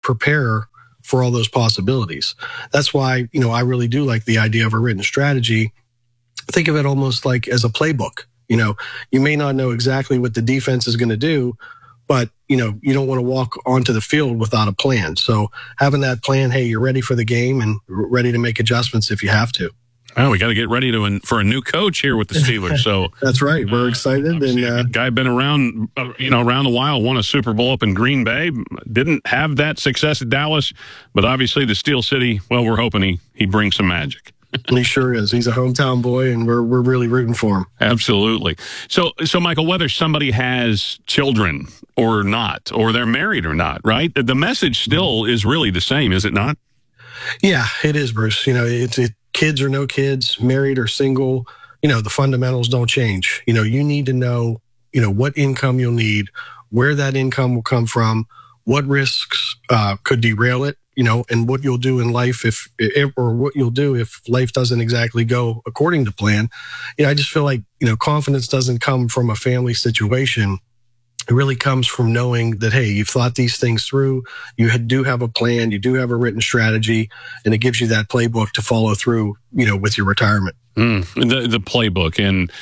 prepare for all those possibilities. That's why, I really do like the idea of a written strategy. Think of it almost like as a playbook. You may not know exactly what the defense is going to do, but, you don't want to walk onto the field without a plan. So having that plan, hey, you're ready for the game and ready to make adjustments if you have to. Oh, we got to get ready for a new coach here with the Steelers. So that's right. We're excited. And guy been around, around a while, won a Super Bowl up in Green Bay. Didn't have that success at Dallas, but obviously the Steel City. Well, we're hoping he brings some magic. He sure is. He's a hometown boy, and we're really rooting for him. Absolutely. So Michael, whether somebody has children or not, or they're married or not, right? The message still is really the same, is it not? Yeah, it is, Bruce. It's kids or no kids, married or single. The fundamentals don't change. You need to know, what income you'll need, where that income will come from, what risks could derail it. And what you'll do in life if what you'll do if life doesn't exactly go according to plan. I just feel like, confidence doesn't come from a family situation. It really comes from knowing that, hey, you've thought these things through. You do have a plan. You do have a written strategy, and it gives you that playbook to follow through, with your retirement. The playbook. And,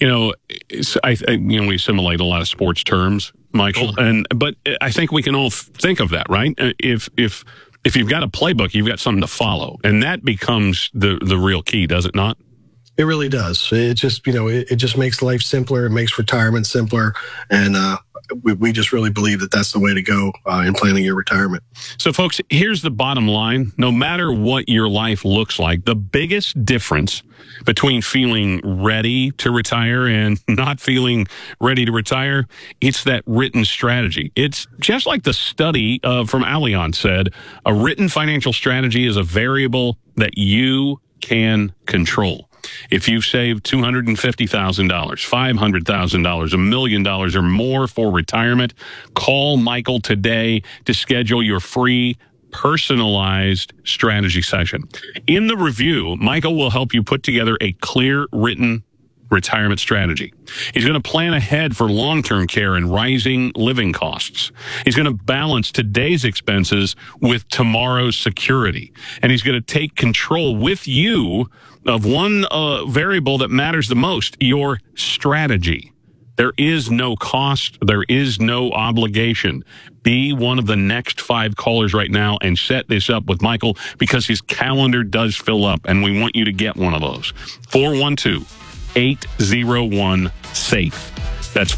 we assimilate a lot of sports terms, Michael. But I think we can all think of that, right? If you've got a playbook, you've got something to follow, and that becomes the real key, does it not? It really does. It just, it just makes life simpler. It makes retirement simpler. And we just really believe that that's the way to go in planning your retirement. So, folks, here's the bottom line. No matter what your life looks like, the biggest difference between feeling ready to retire and not feeling ready to retire, it's that written strategy. It's just like the study from Allianz said, a written financial strategy is a variable that you can control. If you've saved $250,000, $500,000, $1 million or more for retirement, call Michael today to schedule your free personalized strategy session. In the review, Michael will help you put together a clear written retirement strategy. He's going to plan ahead for long-term care and rising living costs. He's going to balance today's expenses with tomorrow's security. And he's going to take control with you of one variable that matters the most, your strategy. There is no cost. There is no obligation. Be one of the next 5 callers right now and set this up with Michael, because his calendar does fill up, and we want you to get one of those. 412-801-SAFE. That's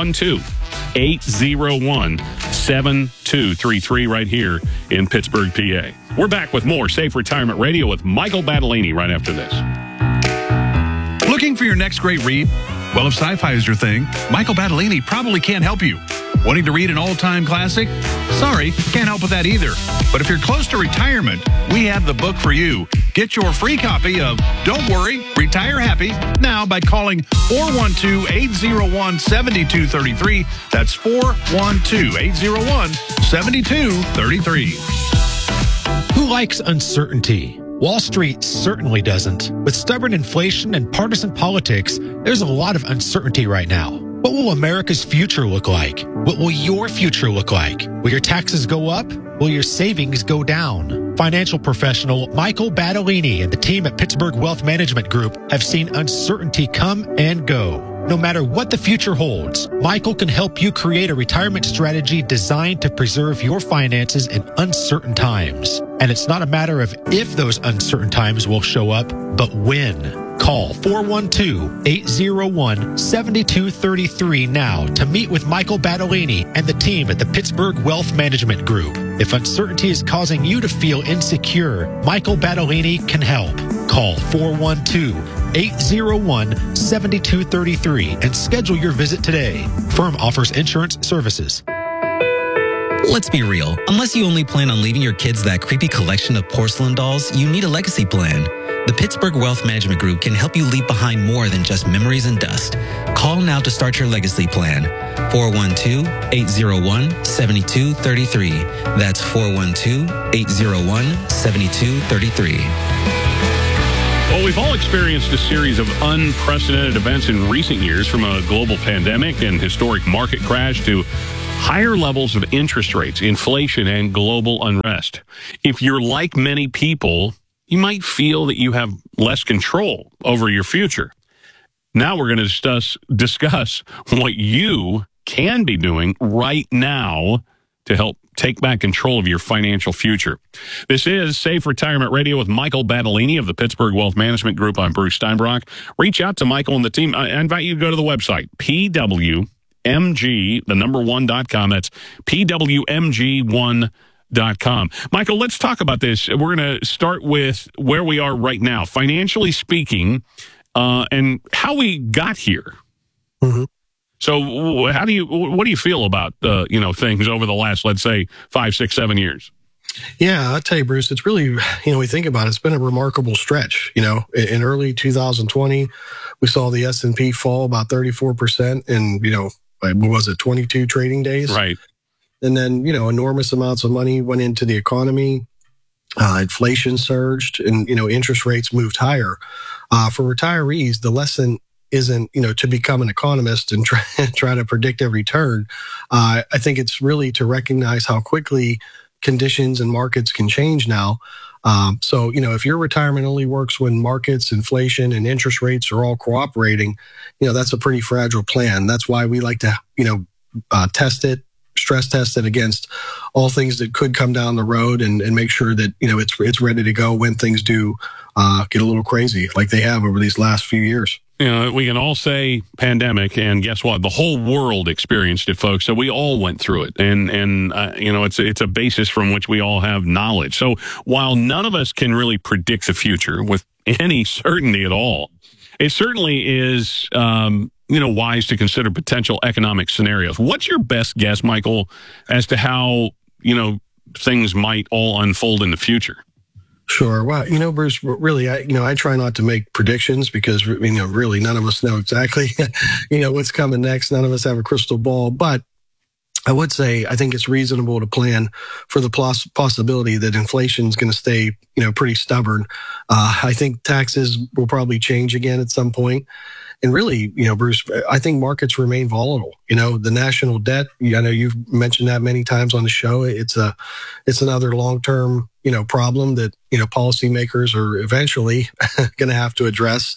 412-801-7233 right here in Pittsburgh, PA. We're back with more Safe Retirement Radio with Michael Battolini right after this. Looking for your next great read? Well, if sci-fi is your thing, Michael Battolini probably can't help you. Wanting to read an all-time classic? Sorry, can't help with that either. But if you're close to retirement, we have the book for you. Get your free copy of Don't Worry, Retire Happy now by calling 412-801-7233. That's 412-801-7233. Who likes uncertainty? Wall Street certainly doesn't. With stubborn inflation and partisan politics, there's a lot of uncertainty right now. What will America's future look like? What will your future look like? Will your taxes go up? Will your savings go down? Financial professional Michael Battolini and the team at Pittsburgh Wealth Management Group have seen uncertainty come and go. No matter what the future holds, Michael can help you create a retirement strategy designed to preserve your finances in uncertain times. And it's not a matter of if those uncertain times will show up, but when. Call 412-801-7233 now to meet with Michael Battolini and the team at the Pittsburgh Wealth Management Group. If uncertainty is causing you to feel insecure, Michael Battolini can help. Call 412-801-7233 and schedule your visit today. Firm offers insurance services. Let's be real. Unless you only plan on leaving your kids that creepy collection of porcelain dolls, you need a legacy plan. The Pittsburgh Wealth Management Group can help you leave behind more than just memories and dust. Call now to start your legacy plan. 412-801-7233. That's 412-801-7233. Well, we've all experienced a series of unprecedented events in recent years, from a global pandemic and historic market crash to higher levels of interest rates, inflation, and global unrest. If you're like many people, you might feel that you have less control over your future. Now we're going to discuss what you can be doing right now to help take back control of your financial future. This is Safe Retirement Radio with Michael Battolini of the Pittsburgh Wealth Management Group. I'm Bruce Steinbrock. Reach out to Michael and the team. I invite you to go to the website, pwmg1.com. That's pwmg1.com. Michael, let's talk about this. We're going to start with where we are right now, financially speaking, and how we got here. Mm-hmm. So what do you feel about, things over the last, let's say, 5, 6, 7 years? Yeah, I'll tell you, Bruce, it's really, we think about it, it's been a remarkable stretch. In early 2020, we saw the S&P fall about 34% in, what was it, 22 trading days? Right. And then, enormous amounts of money went into the economy. Inflation surged and, interest rates moved higher. For retirees, the lesson isn't, to become an economist and try to predict every turn. I think it's really to recognize how quickly conditions and markets can change now. So, if your retirement only works when markets, inflation, and interest rates are all cooperating, that's a pretty fragile plan. That's why we like to, stress test it against all things that could come down the road and make sure that, it's ready to go when things do get a little crazy like they have over these last few years. We can all say pandemic, and guess what? The whole world experienced it, folks. So we all went through it, and it's a basis from which we all have knowledge. So while none of us can really predict the future with any certainty at all, it certainly is, wise to consider potential economic scenarios. What's your best guess, Michael, as to how things might all unfold in the future? Sure. Well, Bruce, really, I try not to make predictions because, really none of us know exactly, what's coming next. None of us have a crystal ball, but I would say I think it's reasonable to plan for the possibility that inflation is going to stay, pretty stubborn. I think taxes will probably change again at some point. And really, Bruce, I think markets remain volatile. The national debt, I know you've mentioned that many times on the show. It's another long-term, problem that, policymakers are eventually going to have to address.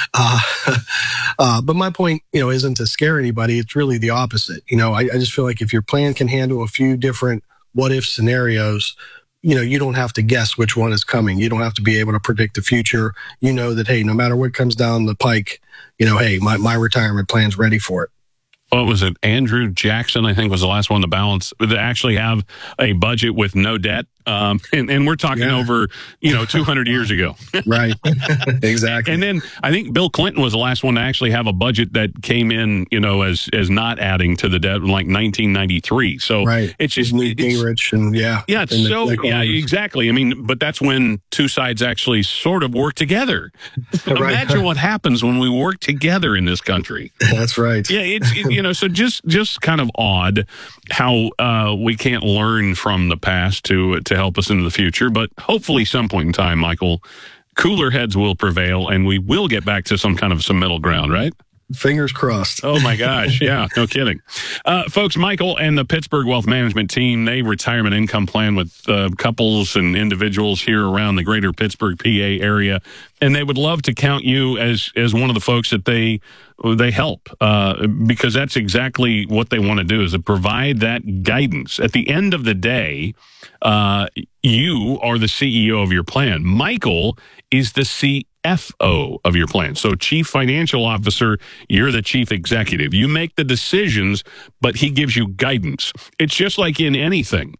But my point, isn't to scare anybody. It's really the opposite. I just feel like if your plan can handle a few different what-if scenarios, you don't have to guess which one is coming. You don't have to be able to predict the future. You know that, hey, no matter what comes down the pike, hey, my retirement plan's ready for it. What was it? Andrew Jackson, I think, was the last one to actually have a budget with no debt. And we're talking over, 200 years ago. Right. Exactly. And then I think Bill Clinton was the last one to actually have a budget that came in, as not adding to the debt in like 1993. So right. It's just Gingrich and exactly. I mean, but that's when two sides actually sort of work together. Right. Imagine what happens when we work together in this country. That's right. Yeah. It's, so just kind of odd how we can't learn from the past to help us into the future. But hopefully some point in time, Michael, cooler heads will prevail and we will get back to some middle ground, right? Fingers crossed. Oh, my gosh. Yeah, no kidding. Folks, Michael and the Pittsburgh Wealth Management team, they retirement income plan with couples and individuals here around the greater Pittsburgh, PA area. And they would love to count you as one of the folks that they help because that's exactly what they want to do is to provide that guidance. At the end of the day, you are the CEO of your plan. Michael is the CFO of your plan. So Chief Financial Officer, you're the Chief Executive. You make the decisions, but he gives you guidance. It's just like in anything.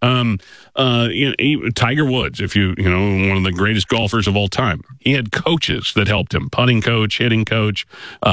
Tiger Woods, one of the greatest golfers of all time, he had coaches that helped him, putting coach, hitting coach,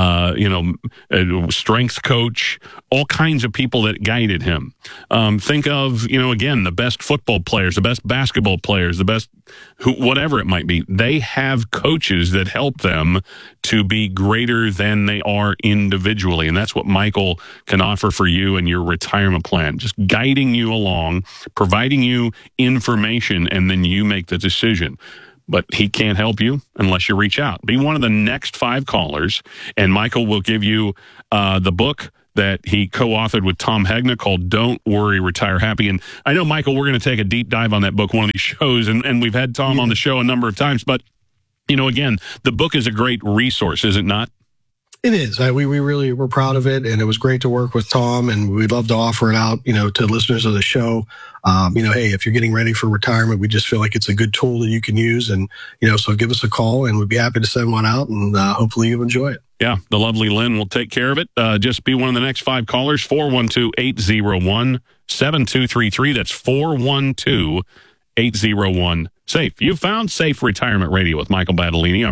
strength coach, all kinds of people that guided him. Think of, again, the best football players, the best basketball players, the best whatever it might be. They have coaches that help them to be greater than they are individually. And that's what Michael can offer for you and your retirement plan, just guiding you along, providing you information, and then you make the decision. But he can't help you unless you reach out. Be one of the next 5 callers, and Michael will give you the book, that he co-authored with Tom Hegna called Don't Worry, Retire Happy. And I know, Michael, we're going to take a deep dive on that book one of these shows, and we've had Tom on the show a number of times. But, again, the book is a great resource, is it not? It is. We're proud of it, and it was great to work with Tom, and we'd love to offer it out, to listeners of the show. Hey, if you're getting ready for retirement, we just feel like it's a good tool that you can use, and, so give us a call, and we'd be happy to send one out, and hopefully you enjoy it. Yeah, the lovely Lynn will take care of it. Just be one of the next 5 callers, 412-801-7233. That's 412-801-SAFE. You found Safe Retirement Radio with Michael Battolini.